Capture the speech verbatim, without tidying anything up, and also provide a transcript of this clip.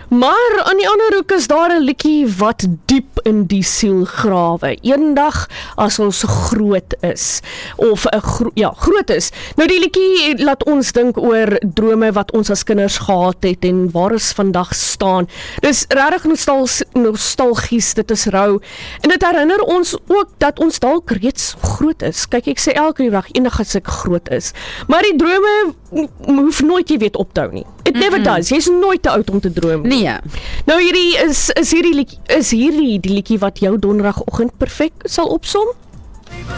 Maar aan die ander hoek is daar 'n liedjie wat diep in die siel grawe. Eendag as ons groot is, of 'n gro ja, groot is. Nou die liedjie laat ons dink oor drome wat ons as kinders gehad het en waar ons vandag staan. Dis regtig nostals nostalgies, dit is rou. En dit herinner ons ook dat ons dalk reeds groot is. Kyk, ek sê elke dag eendag as ek groot is. Maar die drome hoef nooit, jy weet, op te hou nie. It never mm -mm. does. Jy's nooit te oud om te droom. Nee. Nou hierdie is is hierdie liedjie, is hierdie die liedjie wat jou donderdagoggend perfek sal opsom?